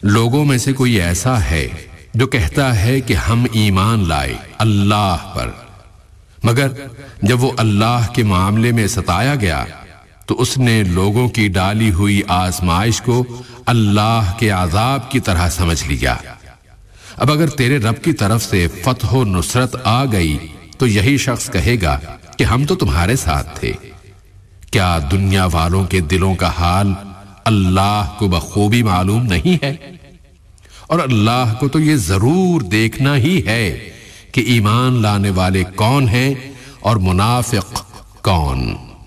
لوگوں میں سے کوئی ایسا ہے جو کہتا ہے کہ ہم ایمان لائے اللہ پر، مگر جب وہ اللہ کے معاملے میں ستایا گیا تو اس نے لوگوں کی ڈالی ہوئی آزمائش کو اللہ کے عذاب کی طرح سمجھ لیا۔ اب اگر تیرے رب کی طرف سے فتح و نصرت آ گئی تو یہی شخص کہے گا کہ ہم تو تمہارے ساتھ تھے۔ کیا دنیا والوں کے دلوں کا حال اللہ کو بخوبی معلوم نہیں ہے؟ اور اللہ کو تو یہ ضرور دیکھنا ہی ہے کہ ایمان لانے والے کون ہیں اور منافق کون۔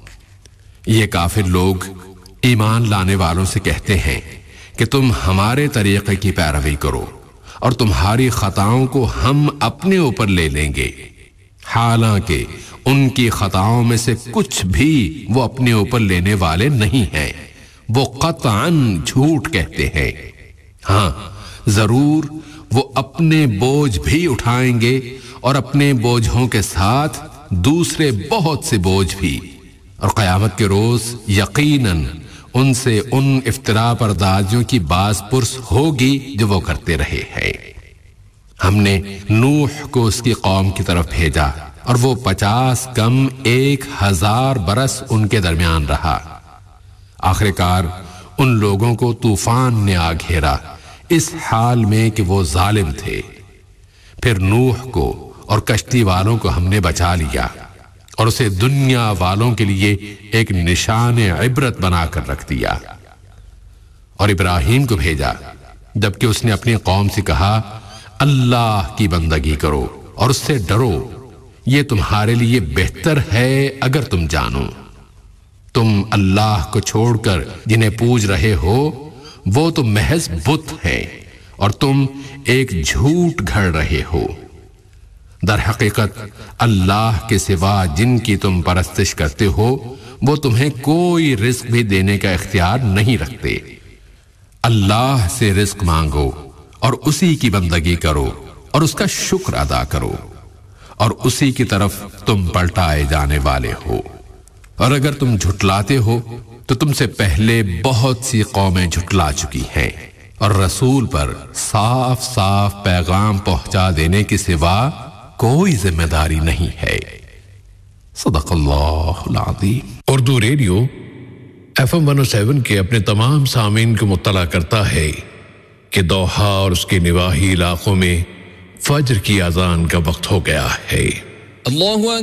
یہ کافر لوگ ایمان لانے والوں سے کہتے ہیں کہ تم ہمارے طریقے کی پیروی کرو اور تمہاری خطاؤں کو ہم اپنے اوپر لے لیں گے، حالانکہ ان کی خطاؤں میں سے کچھ بھی وہ اپنے اوپر لینے والے نہیں ہیں، وہ قطعاً جھوٹ کہتے ہیں۔ ہاں ضرور وہ اپنے بوجھ بھی اٹھائیں گے اور اپنے بوجھوں کے ساتھ دوسرے بہت سے بوجھ بھی، اور قیامت کے روز یقیناً ان سے ان افتراء پردازیوں کی باز پرس ہوگی جو وہ کرتے رہے ہیں۔ ہم نے نوح کو اس کی قوم کی طرف بھیجا اور وہ 50 کم 1000 برس ان کے درمیان رہا۔ آخر کار ان لوگوں کو طوفان نے آ گھیرا اس حال میں کہ وہ ظالم تھے۔ پھر نوح کو اور کشتی والوں کو ہم نے بچا لیا اور اسے دنیا والوں کے لیے ایک نشان عبرت بنا کر رکھ دیا۔ اور ابراہیم کو بھیجا جبکہ اس نے اپنی قوم سے کہا اللہ کی بندگی کرو اور اس سے ڈرو، یہ تمہارے لیے بہتر ہے اگر تم جانو۔ تم اللہ کو چھوڑ کر جنہیں پوج رہے ہو وہ تو محض بت ہے اور تم ایک جھوٹ گھڑ رہے ہو۔ در حقیقت اللہ کے سوا جن کی تم پرستش کرتے ہو وہ تمہیں کوئی رزق بھی دینے کا اختیار نہیں رکھتے۔ اللہ سے رزق مانگو اور اسی کی بندگی کرو اور اس کا شکر ادا کرو، اور اسی کی طرف تم پلٹائے جانے والے ہو۔ اور اگر تم جھٹلاتے ہو تو تم سے پہلے بہت سی قومیں جھٹلا چکی ہیں، اور رسول پر صاف صاف پیغام پہنچا دینے کے سوا کوئی ذمہ داری نہیں ہے۔ صدق اللہ العظیم۔ اردو ریڈیو FM 107 کے اپنے تمام سامعین کو مطلع کرتا ہے کہ دوحہ اور اس کے نواحی علاقوں میں فجر کی اذان کا وقت ہو گیا ہے۔ اللہ